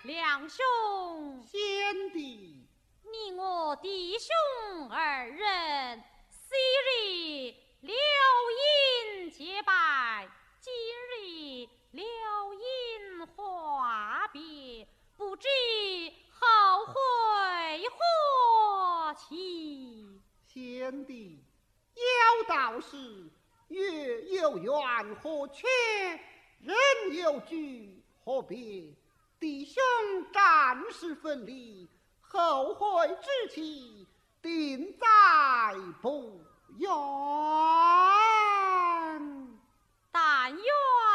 两兄， 贤弟， 你我弟兄二人昔日了因结拜，今日了因话别，不知后会何期？ 贤弟，有道是月有圆何缺，人有聚何别？弟兄暂时分离，后会之期定在不远。 但愿